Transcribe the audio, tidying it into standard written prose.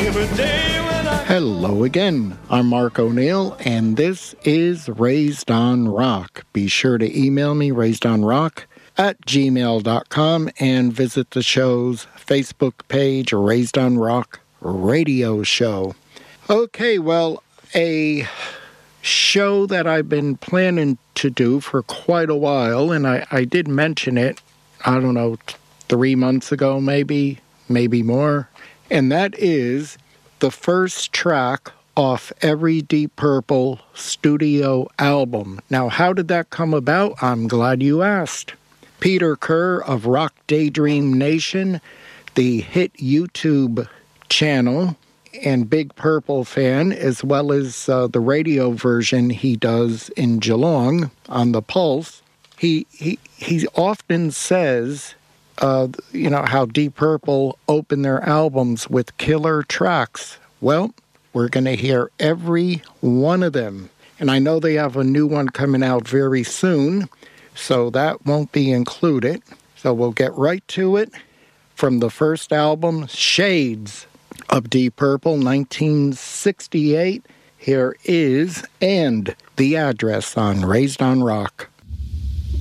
Hello again, I'm Mark O'Neill, and this is Raised on Rock. Be sure to email me, raisedonrock@gmail.com, and visit the show's Facebook page, Raised on Rock Radio Show. Okay, well, a show that I've been planning to do for quite a while, and I did mention it, 3 months ago maybe more, and that is the first track off every Deep Purple studio album. Now, how did that come about? I'm glad you asked. Peter Kerr of Rock Daydream Nation, the hit YouTube channel, and Big Purple fan, as well as the radio version he does in Geelong on the Pulse, he often says, how Deep Purple open their albums with killer tracks. Well, we're going to hear every one of them. And I know they have a new one coming out very soon, so that won't be included. So we'll get right to it. From the first album, Shades of Deep Purple, 1968, here is And the Address on Raised on Rock.